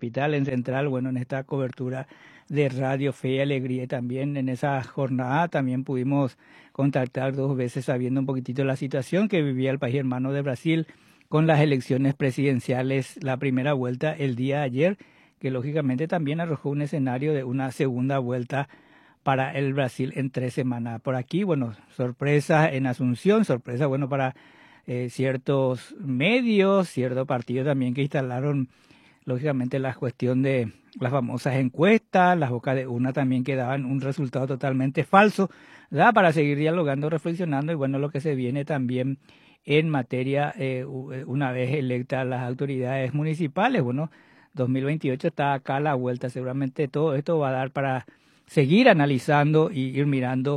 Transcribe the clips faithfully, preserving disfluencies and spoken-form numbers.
capital, en Central, bueno, en esta cobertura de Radio Fe y Alegría. Y también en esa jornada también pudimos contactar dos veces sabiendo un poquitito la situación que vivía el país hermano de Brasil con las elecciones presidenciales, la primera vuelta el día de ayer, que lógicamente también arrojó un escenario de una segunda vuelta para el Brasil en tres semanas. Por aquí, bueno, sorpresa en Asunción, sorpresa, bueno, para eh, ciertos medios, ciertos partidos también que instalaron, lógicamente, la cuestión de las famosas encuestas, las bocas de urna también que daban un resultado totalmente falso, ¿verdad? Para seguir dialogando, reflexionando y, bueno, lo que se viene también en materia, eh, una vez electas las autoridades municipales, bueno, dos mil veintiocho está acá a la vuelta, seguramente todo esto va a dar para seguir analizando y ir mirando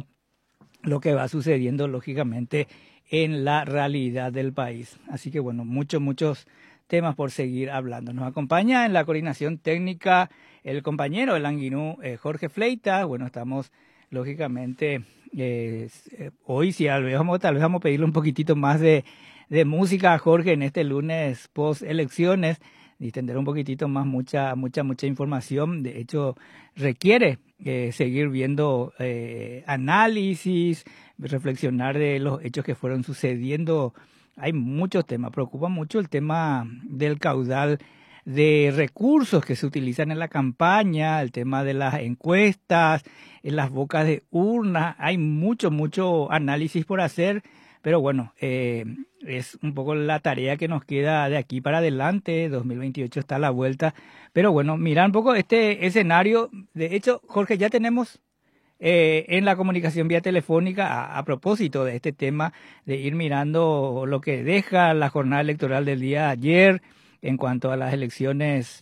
lo que va sucediendo, lógicamente, en la realidad del país. Así que, bueno, muchos, muchos temas por seguir hablando. Nos acompaña en la coordinación técnica el compañero del Anguinú, eh, Jorge Fleita. Bueno, estamos, lógicamente, eh, hoy, si tal vez, vamos, tal vez vamos a pedirle un poquitito más de, de música a Jorge en este lunes post-elecciones, distender un poquitito más, mucha, mucha, mucha información. De hecho, requiere eh, seguir viendo eh, análisis, reflexionar de los hechos que fueron sucediendo. Hay muchos temas, preocupa mucho el tema del caudal de recursos que se utilizan en la campaña, el tema de las encuestas, en las bocas de urna. Hay mucho, mucho análisis por hacer. Pero bueno, eh, es un poco la tarea que nos queda de aquí para adelante. dos mil veintiocho está a la vuelta. Pero bueno, mira un poco este escenario. De hecho, Jorge, ya tenemos eh, en la comunicación vía telefónica, a, a propósito de este tema, de ir mirando lo que deja la jornada electoral del día de ayer en cuanto a las elecciones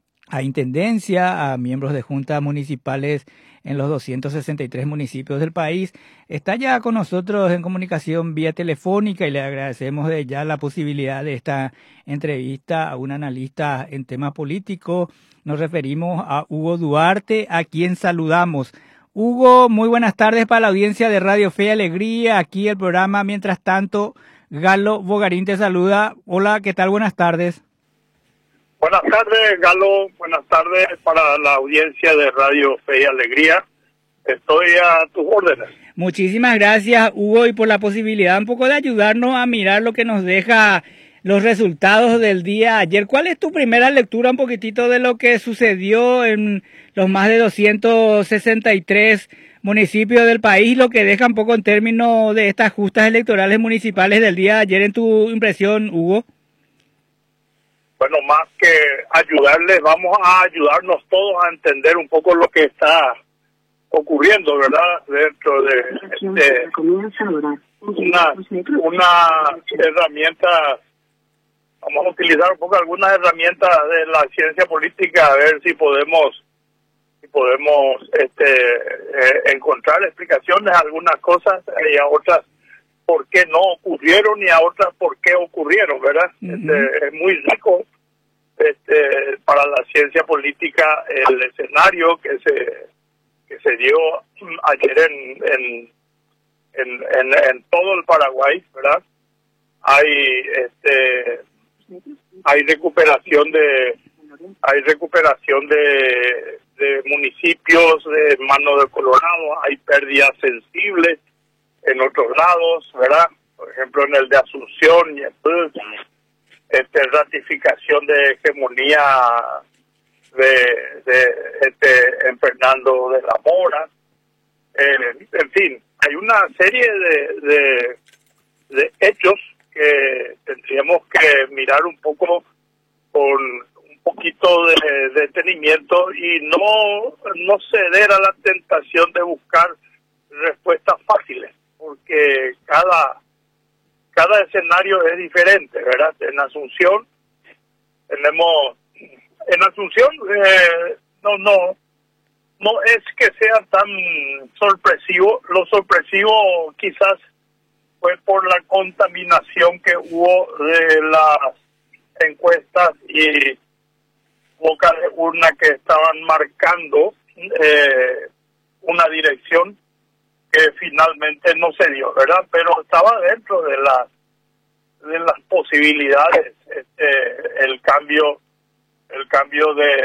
a intendencia, a miembros de juntas municipales en los doscientos sesenta y tres municipios del país. Está ya con nosotros en comunicación vía telefónica y le agradecemos de ya la posibilidad de esta entrevista a un analista en temas políticos. Nos referimos a Hugo Duarte, a quien saludamos. Hugo, muy buenas tardes para la audiencia de Radio Fe y Alegría. Aquí el programa Mientras Tanto, Galo Bogarín te saluda. Hola, ¿qué tal? Buenas tardes. Buenas tardes, Galo. Buenas tardes para la audiencia de Radio Fe y Alegría. Estoy a tus órdenes. Muchísimas gracias, Hugo, y por la posibilidad un poco de ayudarnos a mirar lo que nos deja los resultados del día ayer. ¿Cuál es tu primera lectura un poquitito de lo que sucedió en los más de doscientos sesenta y tres municipios del país, lo que deja un poco en términos de estas justas electorales municipales del día de ayer, en tu impresión, Hugo? Bueno, más que ayudarles, vamos a ayudarnos todos a entender un poco lo que está ocurriendo, ¿verdad? Dentro de este, una, una herramienta, vamos a utilizar un poco algunas herramientas de la ciencia política, a ver si podemos si podemos este, eh, encontrar explicaciones a algunas cosas y a otras por qué no ocurrieron y a otras por qué ocurrieron, ¿verdad? Uh-huh. Este, es muy rico este, para la ciencia política el escenario que se que se dio ayer en en, en, en, en todo el Paraguay, ¿verdad? Hay este hay recuperación de hay recuperación de, de municipios de Mano de Colorado, hay pérdidas sensibles en otros lados, ¿verdad? Por ejemplo, en el de Asunción, y entonces, este, ratificación de hegemonía de, de este, en Fernando de la Mora. Eh, en fin, hay una serie de, de, de hechos que tendríamos que mirar un poco con un poquito de detenimiento y no, no ceder a la tentación de buscar respuestas fáciles, porque cada cada escenario es diferente, ¿verdad? En Asunción tenemos en Asunción eh, no no no es que sea tan sorpresivo. Lo sorpresivo quizás fue por la contaminación que hubo de las encuestas y bocas de urna que estaban marcando eh, una dirección que finalmente no se dio, ¿verdad? Pero estaba dentro de las de las posibilidades este, el cambio el cambio de